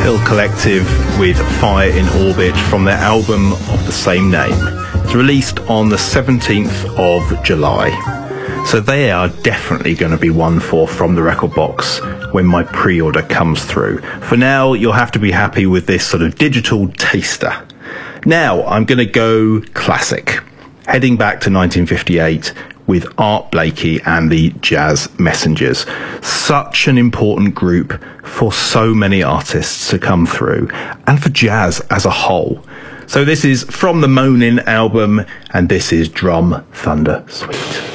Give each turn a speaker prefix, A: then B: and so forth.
A: Hill Collective with Fire in Orbit from their album of the same name. It's released on the 17th of July. So they are definitely going to be one for from the record box when my pre-order comes through. For now, you'll have to be happy with this sort of digital taster. Now, I'm going to go classic, heading back to 1958 with Art Blakey and the Jazz Messengers. Such an important group for so many artists to come through, and for jazz as a whole. So this is from the Moanin' album, and this is Drum Thunder Suite.